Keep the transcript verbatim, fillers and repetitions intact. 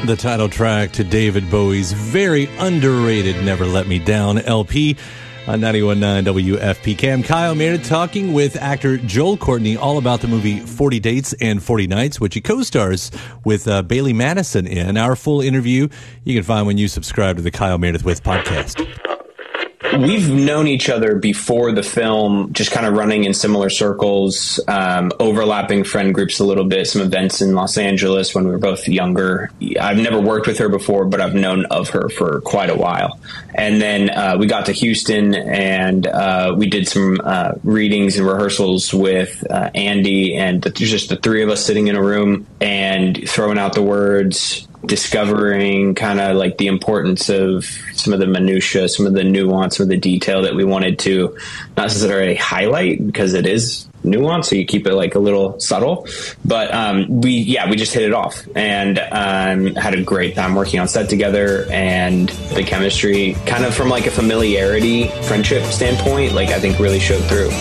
The title track to David Bowie's very underrated Never Let Me Down L P on ninety-one point nine W F P K. I'm Kyle Meredith talking with actor Joel Courtney all about the movie forty Dates and forty Nights, which he co-stars with uh, Bailey Madison in. Our full interview you can find when you subscribe to the Kyle Meredith With podcast. We've known each other before the film, just kind of running in similar circles, um, overlapping friend groups a little bit, some events in Los Angeles when we were both younger. I've never worked with her before, but I've known of her for quite a while. And then uh, we got to Houston and uh, we did some uh, readings and rehearsals with uh, Andy, and there's just the three of us sitting in a room and throwing out the words, discovering kind of like the importance of some of the minutia, some of the nuance, some of the detail that we wanted to not necessarily highlight because it is nuance, so you keep it like a little subtle. But um, we, yeah, we just hit it off and um, had a great time working on set together, and the chemistry kind of from like a familiarity, friendship standpoint, like I think really showed through.